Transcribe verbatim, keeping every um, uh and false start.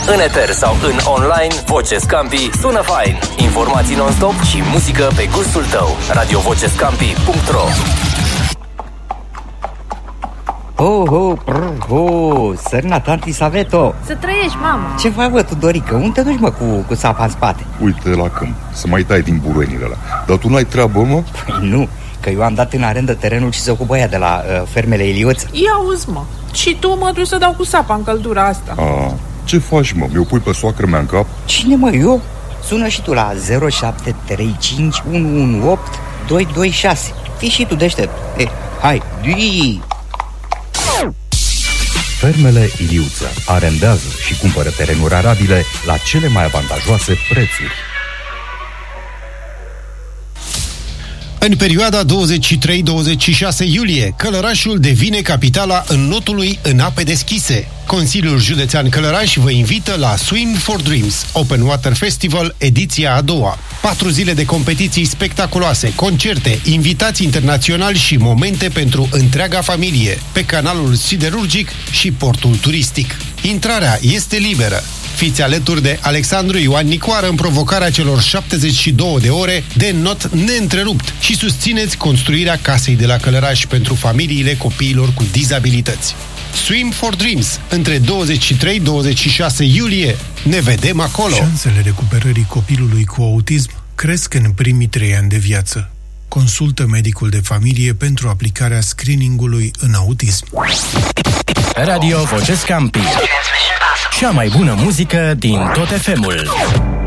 În eter sau în online, Voce Scampi sună fain. Informații non-stop și muzică pe gustul tău. radio voce scampi punct ro. Oh, oh, prr, oh, sărna tanti Saveto. Să trăiești, mamă. Ce faci, bă, Tudorică? Unde te duci, mă, cu, cu sapa în spate? Uite la câmp, să mai tai din buruienile alea. Dar tu n-ai treabă, mă? Păi nu, că eu am dat în arendă terenul și se ocupă ea de la uh, fermele Ilioț. Ia auzi, mă. Și tu mă duci să dau cu sapa în căldura asta. A, ce faci, mă? Mi-o pui pe soacră mea în cap? Cine, mă, eu? Sună și tu la zero șapte trei cinci unu unu opt doi doi șase. Fii și tu deștept. Eh, hai, dui! Fermele Iliuță arendează și cumpără terenuri arabile la cele mai avantajoase prețuri. În perioada douăzeci și trei douăzeci și șase iulie, Călărașul devine capitala înnotului în ape deschise. Consiliul Județean Călăraș vă invită la Swim for Dreams, Open Water Festival, ediția a doua. Patru zile de competiții spectaculoase, concerte, invitați internaționali și momente pentru întreaga familie, pe canalul siderurgic și portul turistic. Intrarea este liberă. Fiți alături de Alexandru Ioan Nicoară în provocarea celor șaptezeci și două de ore de not neîntrerupt și susțineți construirea casei de la Călăraș pentru familiile copiilor cu dizabilități. Swim for Dreams, între douăzeci și trei douăzeci și șase iulie. Ne vedem acolo! Șansele recuperării copilului cu autism cresc în primii trei ani de viață. Consultă medicul de familie pentru aplicarea screeningului în autism. Radio Voce Scampi. Cea mai bună muzică din tot F M-ul.